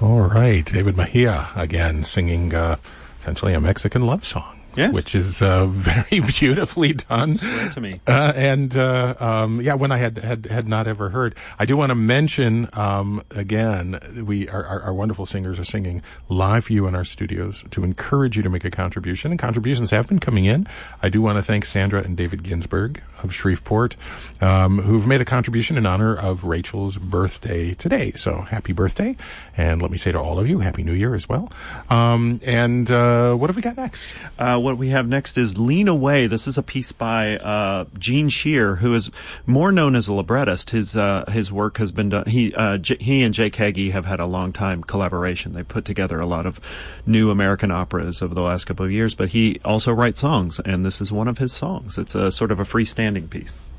All right, David Mejia again singing essentially a Mexican love song. Yes. Which is very beautifully done. Swear to me. When I had not ever heard. I do want to mention again, our wonderful singers are singing live for you in our studios to encourage you to make a contribution, and contributions have been coming in. I do want to thank Sandra and David Ginsberg of Shreveport, who've made a contribution in honor of Rachel's birthday today. So happy birthday, and let me say to all of you, Happy New Year as well. What have we got next? What we have next is Lean Away. This is a piece by Gene Shear, who is more known as a librettist. His work has been done. He and Jake Hagee have had a long time collaboration. They put together a lot of new American operas over the last couple of years, but he also writes songs, and this is one of his songs. It's a sort of a freestanding piece.